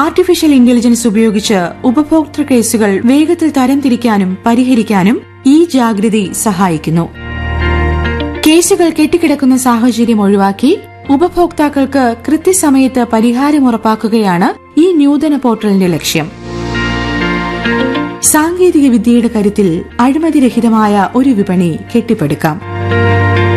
Artificial intelligence ഉപയോഗിച്ച് ഉപഭോക്തൃ കേസുകൾ വേഗത്തിൽ തരംതിരിക്കാനും പരിഹരിക്കാനും ഈ ജാഗ്രത സഹായിക്കുന്നു. കേസുകൾ കെട്ടിക്കിടക്കുന്ന സാഹചര്യം ഒഴിവാക്കി ഉപഭോക്താക്കൾക്ക് കൃത്യസമയത്ത് പരിഹാരം ഉറപ്പാക്കുകയാണ് ഈ നൂതന പോർട്ടലിന്റെ ലക്ഷ്യം. സാങ്കേതിക വിദ്യയുടെ കരുത്തിൽ അഴിമതിരഹിതമായ ഒരു വിപണി കെട്ടിപ്പടുക്കാം.